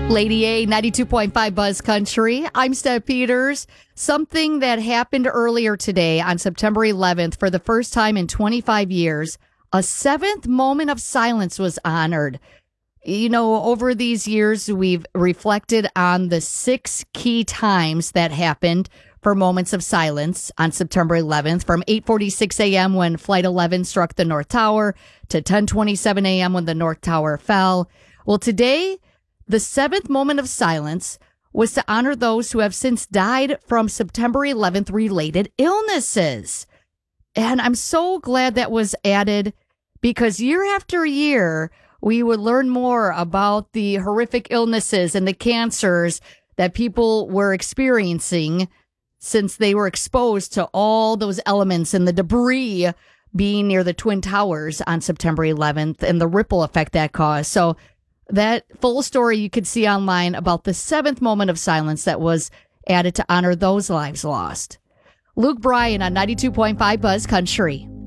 Lady A, 92.5 Buzz Country. I'm Steph Peters. Something that happened earlier today on September 11th for the first time in 25 years, a seventh moment of silence was honored. You know, over these years, we've reflected on the 6 key times that happened for moments of silence on September 11th, from 8:46 a.m. when Flight 11 struck the North Tower to 10:27 a.m. when the North Tower fell. Well, today, the 7th moment of silence was to honor those who have since died from September 11th related illnesses. And I'm so glad that was added, because year after year, we would learn more about the horrific illnesses and the cancers that people were experiencing since they were exposed to all those elements and the debris being near the Twin Towers on September 11th and the ripple effect that caused. So that full story you could see online about the 7th moment of silence that was added to honor those lives lost. Luke Bryan on 92.5 Buzz Country.